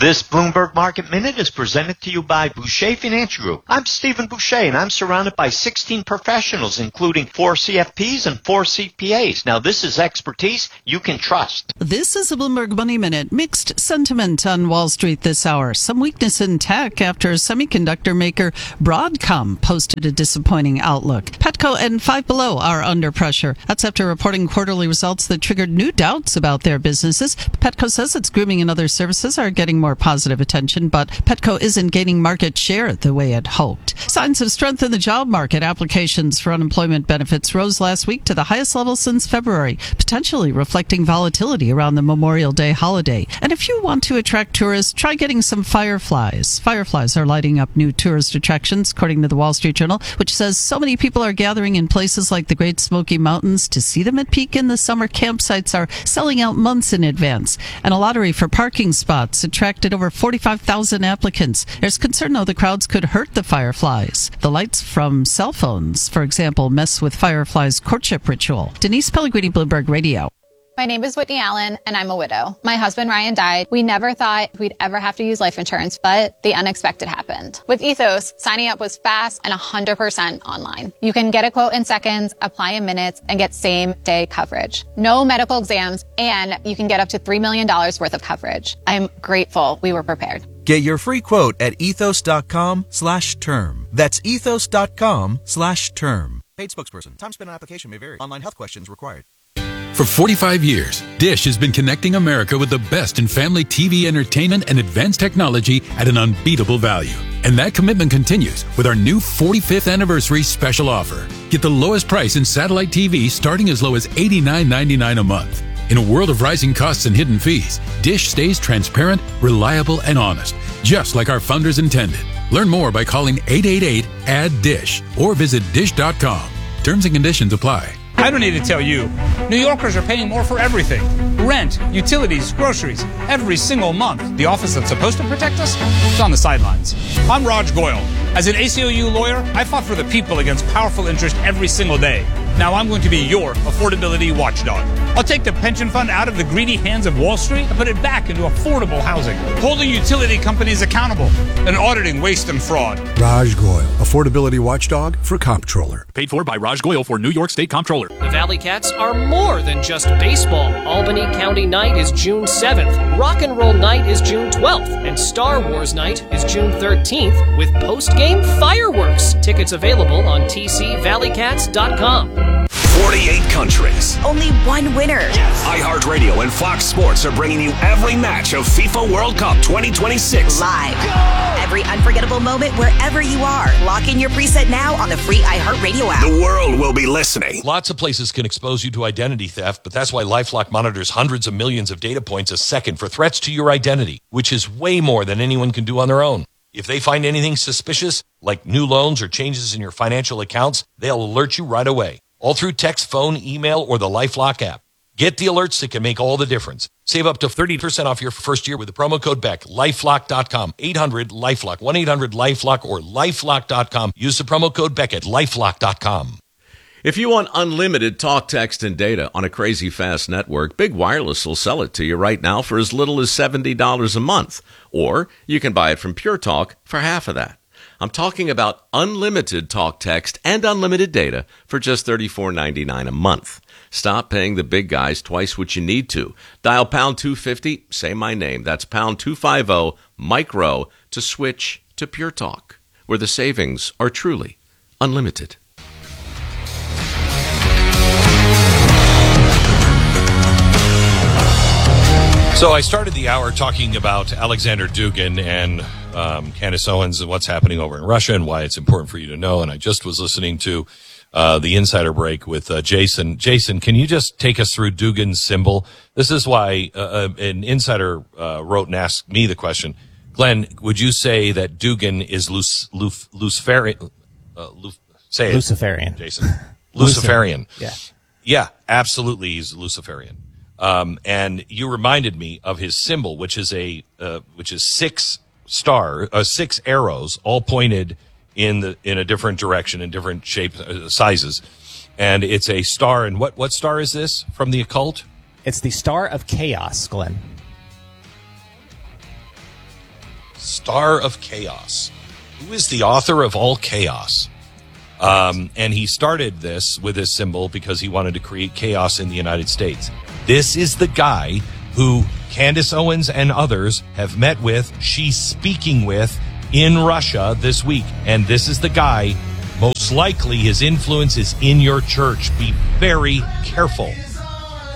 This Bloomberg Market Minute is presented to you by Boucher Financial Group. I'm Stephen Boucher, and I'm surrounded by 16 professionals, including 4 CFPs and 4 CPAs. Now, this is expertise you can trust. This is a Bloomberg Money Minute. Mixed sentiment on Wall Street this hour. Some weakness in tech after semiconductor maker Broadcom posted a disappointing outlook. Petco and Five Below are under pressure. That's after reporting quarterly results that triggered new doubts about their businesses. Petco says its grooming and other services are getting more positive attention, but Petco isn't gaining market share the way it hoped. Signs of strength in the job market. Applications for unemployment benefits rose last week to the highest level since February, potentially reflecting volatility around the Memorial Day holiday. And if you want to attract tourists, try getting some fireflies. Fireflies are lighting up new tourist attractions, according to the Wall Street Journal, which says so many people are gathering in places like the Great Smoky Mountains to see them at peak in the summer. Campsites are selling out months in advance. And a lottery for parking spots attracted over 45,000 applicants. There's concern, though, the crowds could hurt the fireflies. The lights from cell phones, for example, mess with fireflies' courtship ritual. Denise Pellegrini, Bloomberg Radio. My name is Whitney Allen, and I'm a widow. My husband, Ryan, died. We never thought we'd ever have to use life insurance, but the unexpected happened. With Ethos, signing up was fast and 100% online. You can get a quote in seconds, apply in minutes, and get same-day coverage. No medical exams, and you can get up to $3 million worth of coverage. I'm grateful we were prepared. Get your free quote at ethos.com/term. That's ethos.com/term. Paid spokesperson. Time spent on application may vary. Online health questions required. For 45 years, Dish has been connecting America with the best in family TV entertainment and advanced technology at an unbeatable value. And that commitment continues with our new 45th anniversary special offer. Get the lowest price in satellite TV starting as low as $89.99 a month. In a world of rising costs and hidden fees, Dish stays transparent, reliable, and honest, just like our founders intended. Learn more by calling 888-ADD-DISH or visit dish.com. Terms and conditions apply. I don't need to tell you. New Yorkers are paying more for everything. Rent, utilities, groceries, every single month. The office that's supposed to protect us is on the sidelines. I'm Raj Goyal. As an ACLU lawyer, I fought for the people against powerful interest every single day. Now I'm going to be your affordability watchdog. I'll take the pension fund out of the greedy hands of Wall Street and put it back into affordable housing, holding utility companies accountable and auditing waste and fraud. Raj Goyal, affordability watchdog for comptroller. Paid for by Raj Goyal for New York State Comptroller. The Valley Cats are more than just baseball. Albany County Night is June 7th, Rock and Roll Night is June 12th, and Star Wars Night is June 13th with post-game fireworks. Tickets available on tcvalleycats.com. 48 countries. Only one winner. Yes. iHeartRadio and Fox Sports are bringing you every match of FIFA World Cup 2026. Live. Go! Every unforgettable moment wherever you are. Lock in your preset now on the free iHeartRadio app. The world will be listening. Lots of places can expose you to identity theft, but that's why LifeLock monitors hundreds of millions of data points a second for threats to your identity, which is way more than anyone can do on their own. If they find anything suspicious, like new loans or changes in your financial accounts, they'll alert you right away. All through text, phone, email, or the LifeLock app. Get the alerts that can make all the difference. Save up to 30% off your first year with the promo code BECK. LifeLock.com. 800-LifeLock. 1-800-LifeLock or LifeLock.com. Use the promo code BECK at LifeLock.com. If you want unlimited talk, text, and data on a crazy fast network, Big Wireless will sell it to you right now for as little as $70 a month. Or you can buy it from Pure Talk for half of that. I'm talking about unlimited talk, text, and unlimited data for just $34.99 a month. Stop paying the big guys twice what you need to. Dial pound 250, say my name. That's pound 250, micro, to switch to Pure Talk, where the savings are truly unlimited. So I started the hour talking about Alexander Dugin and Candace Owens and what's happening over in Russia and why it's important for you to know. And I just was listening to the Insider Break with Jason. Jason, can you just take us through Dugin's symbol? This is why an insider wrote and asked me the question. Glenn, would you say that Dugin is Luciferian? Say it. Luciferian. Jason. Luciferian. Yeah. Yeah, absolutely. He's Luciferian. And you reminded me of his symbol, which is six arrows, all pointed in a different direction, in different shapes, sizes. And it's a star. And what star is this from the occult? It's the Star of Chaos, Glenn. Star of Chaos. Who is the author of all chaos? And he started this with this symbol because he wanted to create chaos in the United States. This is the guy who Candace Owens and others have met with, she's speaking with in Russia this week. And this is the guy, most likely his influence is in your church. Be very careful.